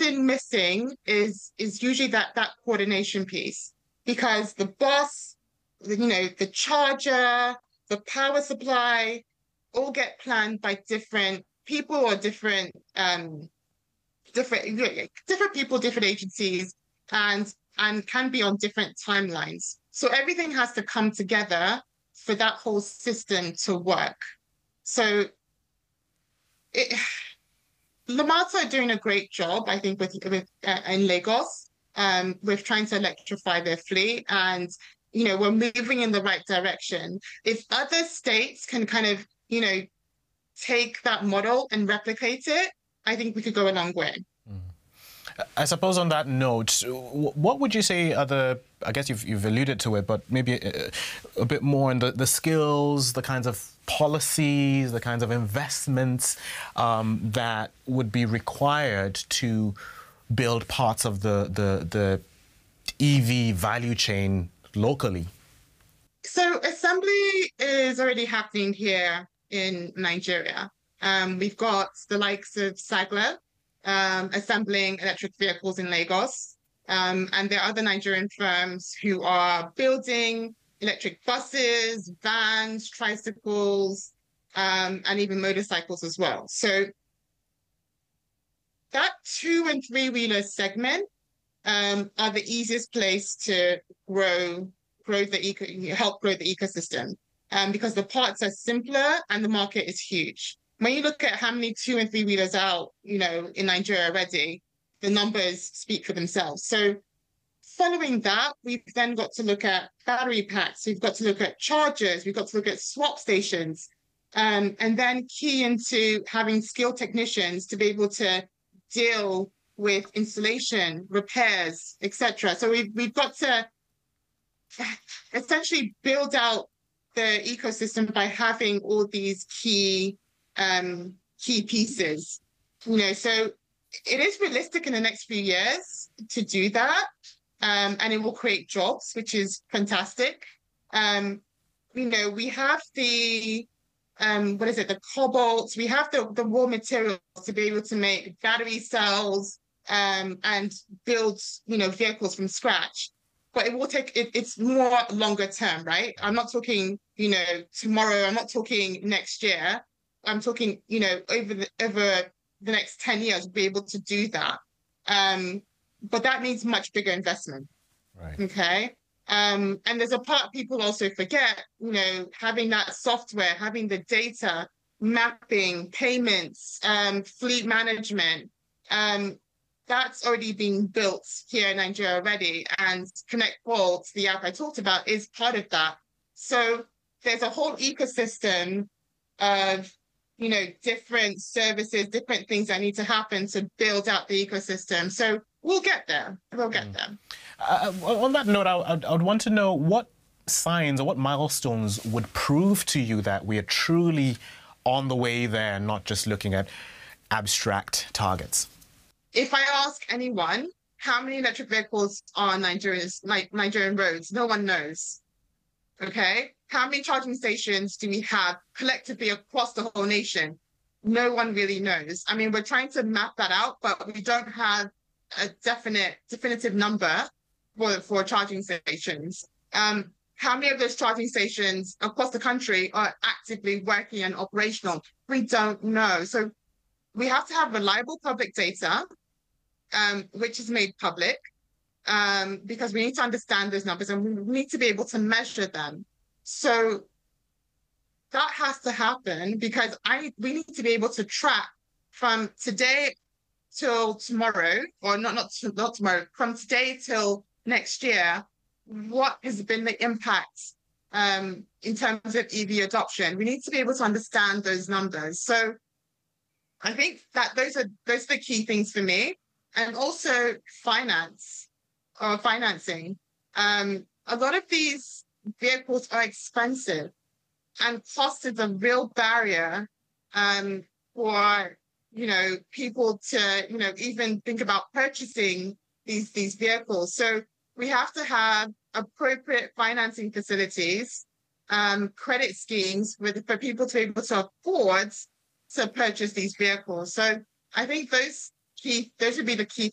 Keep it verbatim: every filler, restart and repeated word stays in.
often missing is is usually that that coordination piece because the bus, the, you know, the charger, the power supply, all get planned by different people or different um different different people, different agencies, and and can be on different timelines. So everything has to come together for that whole system to work. So it, Lamata are doing a great job, I think, with, with uh, in Lagos, um, with trying to electrify their fleet, and you know we're moving in the right direction. If other states can kind of you know take that model and replicate it, I think we could go a long way. I suppose on that note, what would you say are the, I guess you've, you've alluded to it, but maybe a, a bit more in the, the skills, the kinds of policies, the kinds of investments um, that would be required to build parts of the, the, the E V value chain locally? So assembly is already happening here in Nigeria. Um, we've got the likes of Sagla, Um, assembling electric vehicles in Lagos. Um, and there are other Nigerian firms who are building electric buses, vans, tricycles, um, and even motorcycles as well. So that two and three wheeler segment um, are the easiest place to grow, grow the eco, help grow the ecosystem um, because the parts are simpler and the market is huge. When you look at how many two and three wheelers out, you know, in Nigeria already, the numbers speak for themselves. So following that, we've then got to look at battery packs. We've got to look at chargers. We've got to look at swap stations, um, and then key into having skilled technicians to be able to deal with installation, repairs, et cetera. So we've, we've got to essentially build out the ecosystem by having all these key um, key pieces, you know, so it is realistic in the next few years to do that. Um, and it will create jobs, which is fantastic. Um, you know, we have the, um, what is it, the cobalt, we have the, the raw materials to be able to make battery cells um, and build, you know, vehicles from scratch. But it will take, it, it's more longer term, right? I'm not talking, you know, tomorrow, I'm not talking next year. I'm talking, you know, over the over the next ten years, be able to do that. Um, but that needs much bigger investment. Right. Okay. Um, and there's a part people also forget, you know, having that software, having the data, mapping, payments, um, fleet management. Um, that's already been built here in Nigeria already. And Connect Vault, the app I talked about, is part of that. So there's a whole ecosystem of you know, different services, different things that need to happen to build out the ecosystem. So we'll get there. We'll get mm. there. Uh, on that note, I, I would want to know what signs or what milestones would prove to you that we are truly on the way there, not just looking at abstract targets. If I ask anyone how many electric vehicles are on Nigeria's, like Nigerian roads, no one knows. Okay. How many charging stations do we have collectively across the whole nation? No one really knows. I mean, we're trying to map that out, but we don't have a definite, definitive number for, for charging stations. Um, how many of those charging stations across the country are actively working and operational? We don't know. So we have to have reliable public data, um, which is made public, um, because we need to understand those numbers and we need to be able to measure them. So that has to happen because I we need to be able to track from today till tomorrow, or not not not tomorrow, from today till next year, what has been the impact um, in terms of E V adoption. We need to be able to understand those numbers. So I think that those are those are the key things for me, and also finance or financing. Um, a lot of these vehicles are expensive, and cost is a real barrier um, for you know people to you know even think about purchasing these these vehicles. So we have to have appropriate financing facilities, um, credit schemes with, for people to be able to afford to purchase these vehicles. So I think those key those would be the key